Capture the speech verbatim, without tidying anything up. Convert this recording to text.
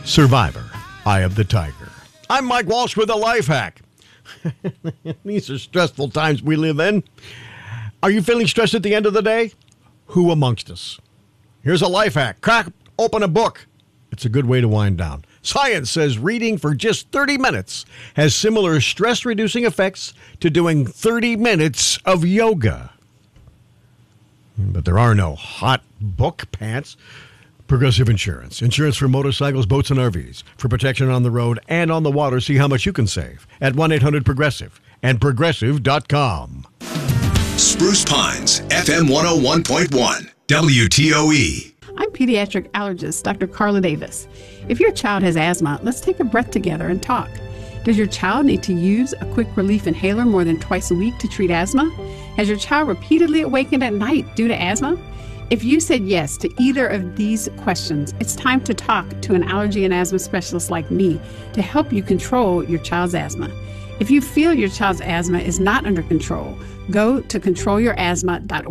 Survivor, Eye of the Tiger. I'm Mike Walsh with a life hack. These are stressful times we live in. Are you feeling stressed at the end of the day? Who amongst us? Here's a life hack. Crack open a book. It's a good way to wind down. Science says reading for just thirty minutes has similar stress-reducing effects to doing thirty minutes of yoga. But there are no hot book pants. Progressive Insurance. Insurance for motorcycles, boats, and R Vs. For protection on the road and on the water, see how much you can save at one eight hundred progressive and progressive dot com. Spruce Pines, F M one oh one point one, W T O E. I'm pediatric allergist Doctor Carla Davis. If your child has asthma, let's take a breath together and talk. Does your child need to use a quick relief inhaler more than twice a week to treat asthma? Has your child repeatedly awakened at night due to asthma? If you said yes to either of these questions, it's time to talk to an allergy and asthma specialist like me to help you control your child's asthma. If you feel your child's asthma is not under control, go to control your asthma dot org.